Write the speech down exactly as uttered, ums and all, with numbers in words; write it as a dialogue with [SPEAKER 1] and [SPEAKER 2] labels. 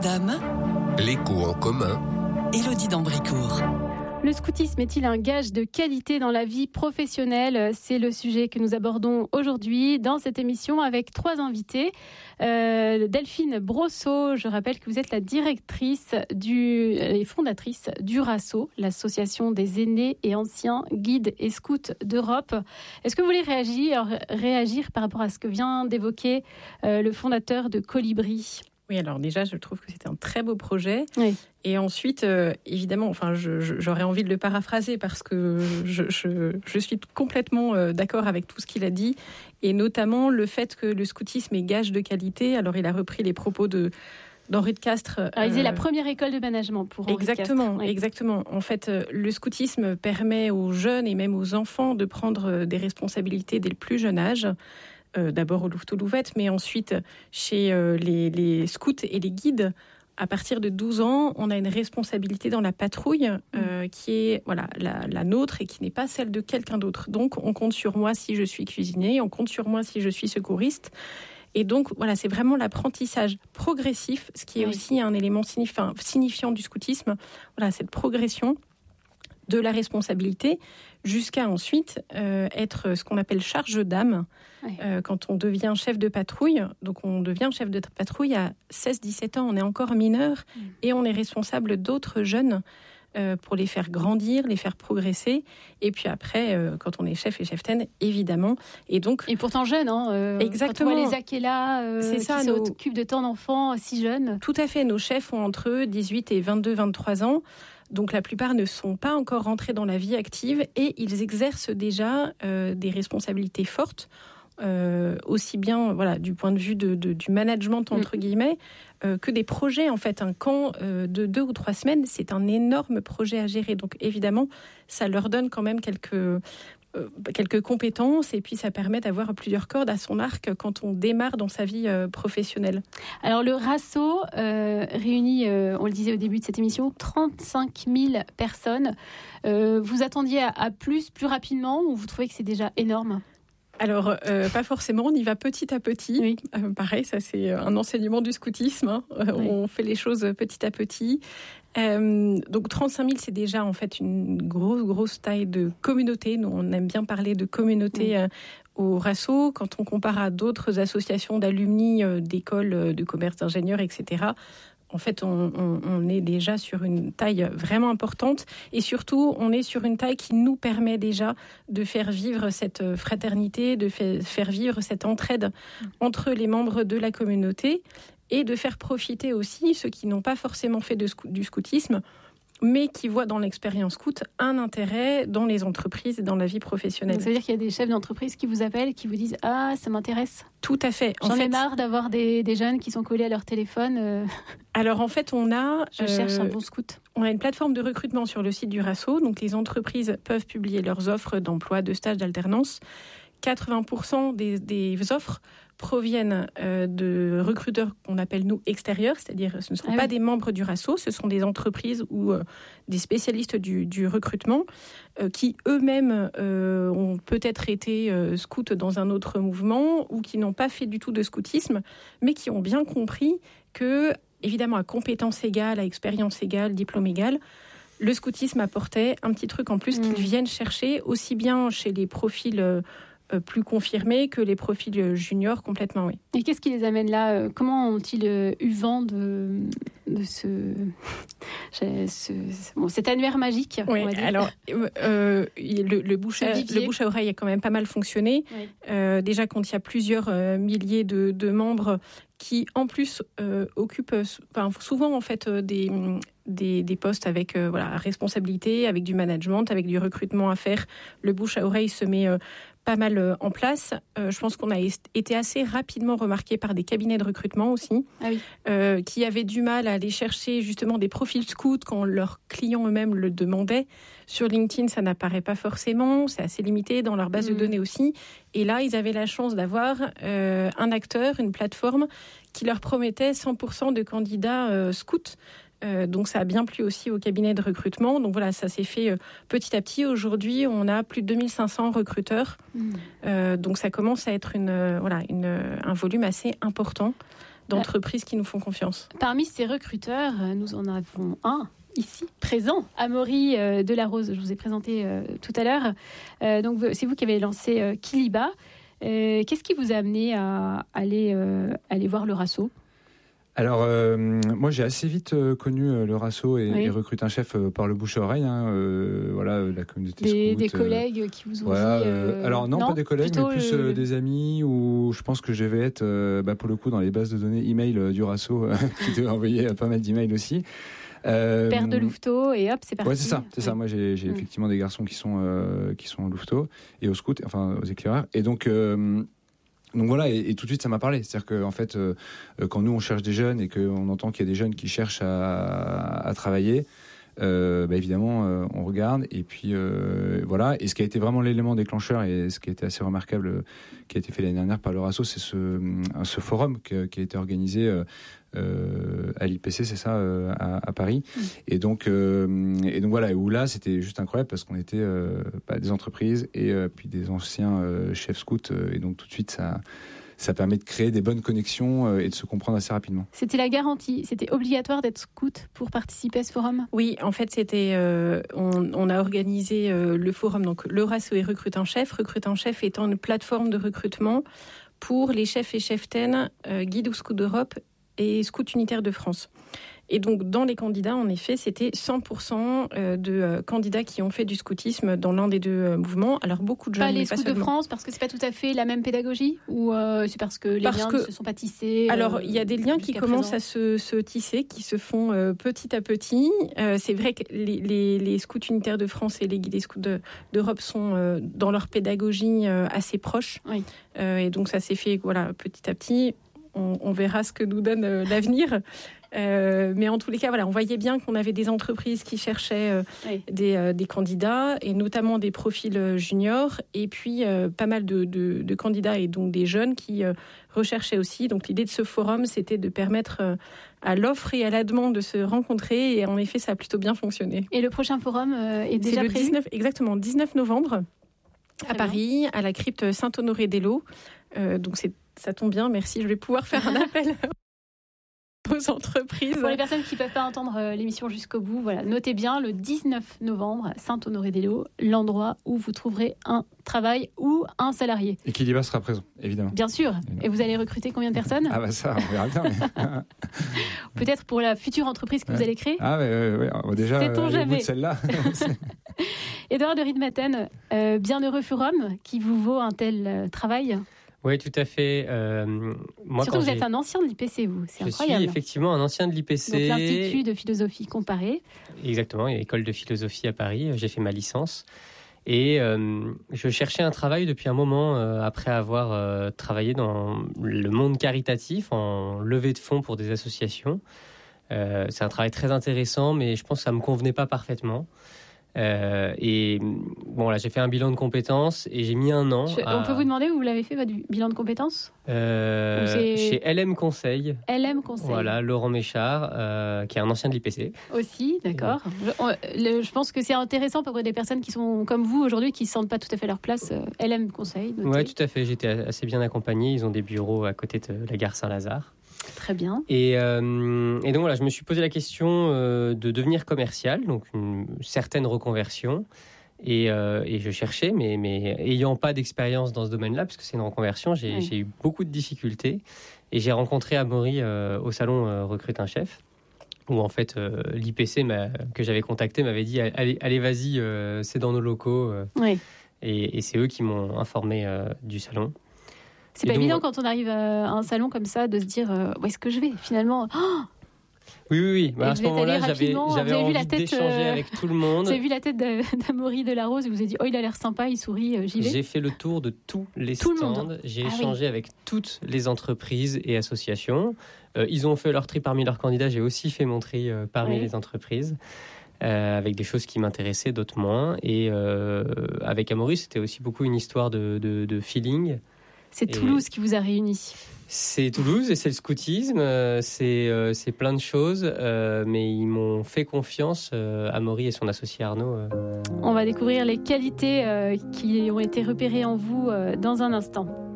[SPEAKER 1] d'âme.
[SPEAKER 2] L'écho en commun.
[SPEAKER 1] Élodie d'Ambricourt.
[SPEAKER 3] Le scoutisme est-il un gage de qualité dans la vie professionnelle ? C'est le sujet que nous abordons aujourd'hui dans cette émission avec trois invités. Euh, Delphine Brosseau, je rappelle que vous êtes la directrice du, et fondatrice du RASSO, l'association des aînés et anciens guides et scouts d'Europe. Est-ce que vous voulez réagir, réagir par rapport à ce que vient d'évoquer euh, le fondateur de Colibri ?
[SPEAKER 4] Oui, alors déjà, je trouve que c'était un très beau projet.
[SPEAKER 3] Oui.
[SPEAKER 4] Et ensuite, euh, évidemment, enfin, je, je, j'aurais envie de le paraphraser parce que je, je, je suis complètement euh, d'accord avec tout ce qu'il a dit, et notamment le fait que le scoutisme est gage de qualité. Alors, il a repris les propos de d'Henri de Castres.
[SPEAKER 3] Alors, il disait euh, la première école de management pour Henri
[SPEAKER 4] exactement,
[SPEAKER 3] de Castres. Oui.
[SPEAKER 4] Exactement. En fait, euh, le scoutisme permet aux jeunes et même aux enfants de prendre des responsabilités dès le plus jeune âge. Euh, d'abord au Louveteaux-Louvette, mais ensuite chez euh, les, les scouts et les guides. À partir de douze ans, on a une responsabilité dans la patrouille euh, qui est voilà, la, la nôtre et qui n'est pas celle de quelqu'un d'autre. Donc, on compte sur moi si je suis cuisinier, on compte sur moi si je suis secouriste. Et donc, voilà, c'est vraiment l'apprentissage progressif, ce qui est oui. aussi un élément signifiant, signifiant du scoutisme. Voilà, cette progression de la responsabilité jusqu'à ensuite euh, être ce qu'on appelle charge d'âme oui. euh, quand on devient chef de patrouille. Donc on devient chef de patrouille à seize dix-sept ans, on est encore mineur mmh. et on est responsable d'autres jeunes euh, pour les faire grandir, les faire progresser. Et puis après, euh, quand on est chef et cheftaine, évidemment. Et, donc,
[SPEAKER 3] et pourtant jeune, hein, euh,
[SPEAKER 4] exactement.
[SPEAKER 3] Quand on voit les Akela euh,
[SPEAKER 4] c'est ça,
[SPEAKER 3] qui
[SPEAKER 4] nos...
[SPEAKER 3] s'occupent de tant d'enfants si jeunes.
[SPEAKER 4] Tout à fait, nos chefs ont entre dix-huit et vingt-deux vingt-trois ans. Donc la plupart ne sont pas encore rentrés dans la vie active et ils exercent déjà euh, des responsabilités fortes, euh, aussi bien voilà, du point de vue de, de, du management, entre mmh. guillemets, euh, que des projets. En fait, un camp euh, de deux ou trois semaines, c'est un énorme projet à gérer. Donc évidemment, ça leur donne quand même quelques... Euh, quelques compétences et puis ça permet d'avoir plusieurs cordes à son arc quand on démarre dans sa vie euh, professionnelle.
[SPEAKER 3] Alors le RASSO euh, réunit, euh, on le disait au début de cette émission, trente-cinq mille personnes. Euh, vous attendiez à, à plus, plus rapidement ou vous trouvez que c'est déjà énorme ?
[SPEAKER 4] Alors, euh, pas forcément, on y va petit à petit.
[SPEAKER 3] Oui.
[SPEAKER 4] Euh, pareil, ça c'est un enseignement du scoutisme. Hein. Euh, oui. On fait les choses petit à petit. Euh, donc trente-cinq mille, c'est déjà en fait une grosse, grosse taille de communauté. Nous, on aime bien parler de communauté oui. euh, au RASSO. Quand on compare à d'autres associations d'alumni, euh, d'écoles, euh, de commerce, d'ingénieurs, et cetera, en fait, on, on, on est déjà sur une taille vraiment importante et surtout, on est sur une taille qui nous permet déjà de faire vivre cette fraternité, de faire vivre cette entraide entre les membres de la communauté et de faire profiter aussi ceux qui n'ont pas forcément fait de, du scoutisme, mais qui voient dans l'expérience scout un intérêt dans les entreprises et dans la vie professionnelle.
[SPEAKER 3] Donc ça veut dire qu'il y a des chefs d'entreprise qui vous appellent, qui vous disent « Ah, ça m'intéresse ».
[SPEAKER 4] Tout à fait.
[SPEAKER 3] J'en
[SPEAKER 4] en
[SPEAKER 3] ai
[SPEAKER 4] fait,
[SPEAKER 3] marre d'avoir des, des jeunes qui sont collés à leur téléphone. Euh...
[SPEAKER 4] Alors en fait, on a...
[SPEAKER 3] Je euh, cherche un bon scout.
[SPEAKER 4] On a une plateforme de recrutement sur le site du RASSO. Donc les entreprises peuvent publier leurs offres d'emploi, de stage, d'alternance. quatre-vingts pour cent des, des offres proviennent euh, de recruteurs qu'on appelle nous extérieurs, c'est-à-dire ce ne sont ah pas oui. des membres du RASSO, ce sont des entreprises ou euh, des spécialistes du, du recrutement euh, qui eux-mêmes euh, ont peut-être été euh, scouts dans un autre mouvement ou qui n'ont pas fait du tout de scoutisme, mais qui ont bien compris que, évidemment, à compétence égale, à expérience égale, diplôme égal, le scoutisme apportait un petit truc en plus mmh. qu'ils viennent chercher aussi bien chez les profils euh, plus confirmés que les profils juniors complètement, oui.
[SPEAKER 3] Et qu'est-ce qui les amène là ? Comment ont-ils eu vent de, de ce, ce bon, cet annuaire magique ?
[SPEAKER 4] Oui,
[SPEAKER 3] on va dire.
[SPEAKER 4] alors euh, le, le, bouche à, le bouche à oreille a quand même pas mal fonctionné. Oui. Euh, déjà, quand il y a plusieurs euh, milliers de, de membres qui, en plus, euh, occupent enfin, souvent en fait des Des, des postes avec euh, voilà, responsabilité, avec du management, avec du recrutement à faire. Le bouche à oreille se met euh, pas mal euh, en place. Euh, je pense qu'on a est- été assez rapidement remarqué par des cabinets de recrutement aussi,
[SPEAKER 3] ah oui.
[SPEAKER 4] euh, qui avaient du mal à aller chercher justement des profils scouts quand leurs clients eux-mêmes le demandaient. Sur LinkedIn, ça n'apparaît pas forcément, c'est assez limité dans leur base mmh. de données aussi. Et là, ils avaient la chance d'avoir euh, un acteur, une plateforme qui leur promettait cent pour cent de candidats euh, scouts. Euh, donc ça a bien plu aussi au cabinet de recrutement. Donc voilà, ça s'est fait euh, petit à petit. Aujourd'hui, on a plus de deux mille cinq cents recruteurs. Mmh. Euh, donc ça commence à être une, euh, voilà, une, un volume assez important. d'entreprises qui nous font confiance.
[SPEAKER 3] Parmi ces recruteurs, nous en avons un ici, présent, Amaury euh, Delarose, je vous ai présenté euh, tout à l'heure. Euh, donc, c'est vous qui avez lancé euh, Kiliba. Euh, qu'est-ce qui vous a amené à aller, euh, aller voir le Rasso ?
[SPEAKER 5] Alors, euh, moi, j'ai assez vite euh, connu euh, le Rasso et,
[SPEAKER 3] oui.
[SPEAKER 5] et Recrute un chef euh, par le bouche à oreille. Hein, euh, voilà, la communauté
[SPEAKER 3] des,
[SPEAKER 5] scout.
[SPEAKER 3] Des collègues euh, qui vous ont
[SPEAKER 5] voilà,
[SPEAKER 3] dit...
[SPEAKER 5] Euh, alors, non, non, pas des collègues, mais plus euh,
[SPEAKER 3] le...
[SPEAKER 5] des amis où je pense que je vais être, euh, bah, pour le coup, dans les bases de données email euh, du Rasso, euh, qui devait envoyer euh, pas mal d'emails aussi.
[SPEAKER 3] Euh, Père de louveteaux et hop, c'est parti.
[SPEAKER 5] Ouais, c'est ça, c'est
[SPEAKER 3] ouais.
[SPEAKER 5] ça. Moi, j'ai, j'ai mmh. effectivement des garçons qui sont, euh, qui sont louveteaux et au scout, enfin aux éclaireurs. Et donc... Euh, Donc voilà, et, et tout de suite ça m'a parlé. C'est-à-dire qu'en fait, euh, quand nous on cherche des jeunes et qu'on entend qu'il y a des jeunes qui cherchent à, à travailler, euh, bah évidemment euh, on regarde. Et puis euh, voilà. Et ce qui a été vraiment l'élément déclencheur et ce qui a été assez remarquable, euh, qui a été fait l'année dernière par le Rasso, c'est ce, ce forum que, qui a été organisé euh, euh, à l'I P C, c'est ça, euh, à, à Paris. Mmh. Et donc, euh, et donc voilà, et où là c'était juste incroyable parce qu'on était euh, bah, des entreprises et euh, puis des anciens euh, chefs scouts, euh, et donc tout de suite ça. Ça permet de créer des bonnes connexions euh, et de se comprendre assez rapidement.
[SPEAKER 3] C'était la garantie, c'était obligatoire d'être scout pour participer à ce forum ?
[SPEAKER 4] Oui, en fait, c'était, euh, on, on a organisé euh, le forum, donc le Rasso et Recrute un chef. Recrute un chef étant une plateforme de recrutement pour les chefs et cheftaines euh, guides ou scouts d'Europe et scouts unitaires de France. Et donc, dans les candidats, en effet, c'était cent pour cent de candidats qui ont fait du scoutisme dans l'un des deux mouvements. Alors, beaucoup de jeunes,
[SPEAKER 3] pas les
[SPEAKER 4] mais pas
[SPEAKER 3] scouts
[SPEAKER 4] seulement.
[SPEAKER 3] de France, parce que c'est pas tout à fait la même pédagogie, ou euh, c'est parce que les
[SPEAKER 4] parce
[SPEAKER 3] liens
[SPEAKER 4] que,
[SPEAKER 3] ne se sont pas tissés.
[SPEAKER 4] Alors,
[SPEAKER 3] euh,
[SPEAKER 4] il y a des liens qui commencent présent. à se, se tisser, qui se font euh, petit à petit. Euh, c'est vrai que les, les, les scouts unitaires de France et les guides des scouts de, d'Europe sont euh, dans leur pédagogie euh, assez proches. Oui. Euh, et donc, ça s'est fait voilà, petit à petit. On, on verra ce que nous donne euh, l'avenir. Euh, mais en tous les cas, voilà, on voyait bien qu'on avait des entreprises qui cherchaient euh, oui. des, euh, des candidats, et notamment des profils juniors, et puis euh, pas mal de, de, de candidats et donc des jeunes qui euh, recherchaient aussi. Donc l'idée de ce forum, c'était de permettre euh, à l'offre et à la demande de se rencontrer, et en effet, ça a plutôt bien fonctionné.
[SPEAKER 3] Et le prochain forum euh, est déjà
[SPEAKER 4] C'est le
[SPEAKER 3] prévu ?
[SPEAKER 4] dix-neuf, exactement, dix-neuf novembre,
[SPEAKER 3] Très
[SPEAKER 4] à Paris, bien. À la crypte Saint-Honoré-d'Eylau. Euh, donc c'est, ça tombe bien, merci, je vais pouvoir faire un appel aux entreprises.
[SPEAKER 3] Pour les personnes qui ne peuvent pas entendre l'émission jusqu'au bout, voilà, notez bien le dix-neuf novembre, Saint-Honoré-d'Eylau, l'endroit où vous trouverez un travail ou un salarié.
[SPEAKER 5] Et Kiliba sera présent, évidemment.
[SPEAKER 3] Bien sûr. Évidemment. Et vous allez recruter combien de personnes ?
[SPEAKER 5] Ah bah ça, on verra bien. Mais...
[SPEAKER 3] Peut-être pour la future entreprise que ouais. vous allez créer ?
[SPEAKER 5] Ah ouais, ouais, ouais. Déjà,
[SPEAKER 3] sait-on jamais.
[SPEAKER 5] Au bout de celle-là.
[SPEAKER 3] Édouard de Riedmaten, euh, Bienheureux Forum, qui vous vaut un tel euh, travail ?
[SPEAKER 6] Oui, tout à fait. Euh, moi,
[SPEAKER 3] Surtout
[SPEAKER 6] quand
[SPEAKER 3] vous
[SPEAKER 6] j'ai...
[SPEAKER 3] êtes un ancien de l'I P C, vous. C'est
[SPEAKER 6] je
[SPEAKER 3] incroyable.
[SPEAKER 6] Je suis effectivement un ancien de l'I P C.
[SPEAKER 3] Donc l'Institut de philosophie comparée.
[SPEAKER 6] Exactement, école de philosophie à Paris. J'ai fait ma licence. Et euh, je cherchais un travail depuis un moment, euh, après avoir euh, travaillé dans le monde caritatif, en levée de fonds pour des associations. Euh, c'est un travail très intéressant, mais je pense que ça ne me convenait pas parfaitement. Euh, et bon, là, j'ai fait un bilan de compétences et j'ai mis un an.
[SPEAKER 3] Je,
[SPEAKER 6] à...
[SPEAKER 3] On peut vous demander où vous l'avez fait, votre bilan de compétences ?
[SPEAKER 6] euh, Chez L M Conseil.
[SPEAKER 3] L M Conseil.
[SPEAKER 6] Voilà, Laurent Méchard, euh, qui est un ancien de l'I P C.
[SPEAKER 3] Aussi, d'accord. Ouais. Je, le, je pense que c'est intéressant pour des personnes qui sont comme vous aujourd'hui, qui ne se sentent pas tout à fait leur place. Euh, L M Conseil.
[SPEAKER 6] Oui, tout à fait. J'étais assez bien accompagné. Ils ont des bureaux à côté de la gare Saint-Lazare.
[SPEAKER 3] Très bien.
[SPEAKER 6] Et, euh, et donc voilà, je me suis posé la question euh, de devenir commercial, donc une certaine reconversion. Et, euh, et je cherchais, mais, mais ayant pas d'expérience dans ce domaine-là, parce que c'est une reconversion, j'ai, oui. j'ai eu beaucoup de difficultés. Et j'ai rencontré Amaury euh, au salon euh, Recrute un chef, où en fait euh, l'I P C m'a, que j'avais contacté m'avait dit allez, allez vas-y, euh, c'est dans nos locaux. Euh,
[SPEAKER 3] oui.
[SPEAKER 6] et, et c'est eux qui m'ont informé euh, du salon.
[SPEAKER 3] C'est et pas donc, évident quand on arrive à un salon comme ça de se dire euh, où est-ce que je vais finalement. Oh
[SPEAKER 6] oui, oui, oui. Bah, à ce moment-là, j'avais, j'avais envie tête, d'échanger euh... avec tout le monde.
[SPEAKER 3] Vous avez vu la tête d'Amaury Delarose et vous avez dit oh, il a l'air sympa, il sourit, euh, j'y vais.
[SPEAKER 6] J'ai fait le tour de tous les
[SPEAKER 3] tout
[SPEAKER 6] stands. J'ai ah, échangé oui. avec toutes les entreprises et associations. Euh, ils ont fait leur tri parmi leurs candidats. J'ai aussi fait mon tri euh, parmi oui. les entreprises. Euh, avec des choses qui m'intéressaient, d'autres moins. Et euh, avec Amaury, c'était aussi beaucoup une histoire de, de, de feeling.
[SPEAKER 3] C'est et Toulouse qui vous a réunis.
[SPEAKER 6] C'est Toulouse et c'est le scoutisme, euh, c'est, euh, c'est plein de choses, euh, mais ils m'ont fait confiance, euh, Amaury et son associé Arnaud. Euh.
[SPEAKER 3] On va découvrir les qualités euh, qui ont été repérées en vous euh, dans un instant.